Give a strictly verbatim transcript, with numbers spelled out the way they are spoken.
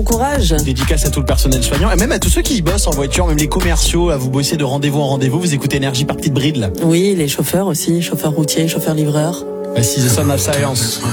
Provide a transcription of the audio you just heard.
bon courage. Dédicace à tout le personnel soignant et même à tous ceux qui y bossent en voiture, même les commerciaux, à vous bosser de rendez-vous en rendez-vous. Vous écoutez Énergie par petite bride là. Oui, les chauffeurs aussi, chauffeurs routiers, chauffeurs livreurs. Voici The Sound of Silence.